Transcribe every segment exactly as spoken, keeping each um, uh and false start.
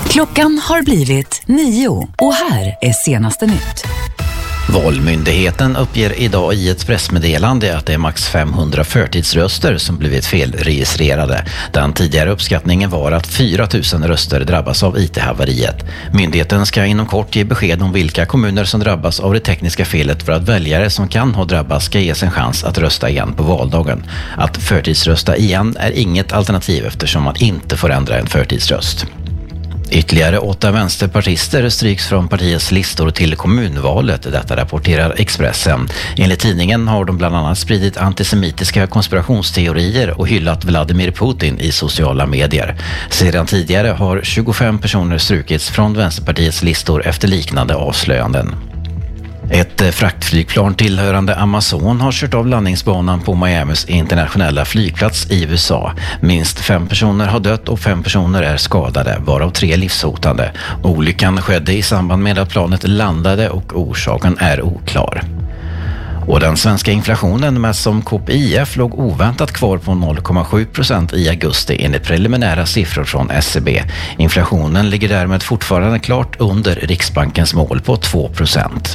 Klockan har blivit nio och här är senaste nytt. Valmyndigheten uppger idag i ett pressmeddelande att det är max femhundra förtidsröster som blivit felregistrerade. Den tidigare uppskattningen var att fyra tusen röster drabbas av I T-haveriet. Myndigheten ska inom kort ge besked om vilka kommuner som drabbas av det tekniska felet för att väljare som kan ha drabbats ska ges en chans att rösta igen på valdagen. Att förtidsrösta igen är inget alternativ eftersom man inte får ändra en förtidsröst. Ytterligare åtta vänsterpartister stryks från partiets listor till kommunvalet, detta rapporterar Expressen. Enligt tidningen har de bland annat spridit antisemitiska konspirationsteorier och hyllat Vladimir Putin i sociala medier. Sedan tidigare har tjugofem personer strukits från Vänsterpartiets listor efter liknande avslöjanden. Ett fraktflygplan tillhörande Amazon har kört av landningsbanan på Miamis internationella flygplats i U S A. Minst fem personer har dött och fem personer är skadade, varav tre livshotande. Olyckan skedde i samband med att planet landade och orsaken är oklar. Och den svenska inflationen med som K P I F låg oväntat kvar på noll komma sju procent i augusti enligt preliminära siffror från S C B. Inflationen ligger därmed fortfarande klart under Riksbankens mål på två procent.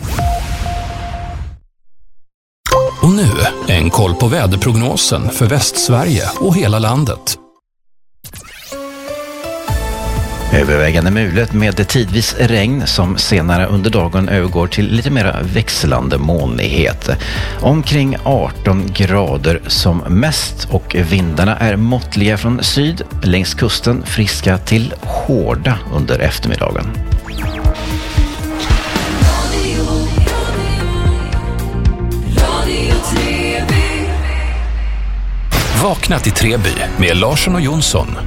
Och nu en koll på väderprognosen för Västsverige och hela landet. Övervägande mulet med tidvis regn som senare under dagen övergår till lite mer växlande molnighet. Omkring arton grader som mest och vindarna är måttliga från syd, längs kusten friska till hårda under eftermiddagen. Vakna till Treby med Larsson och Jonsson.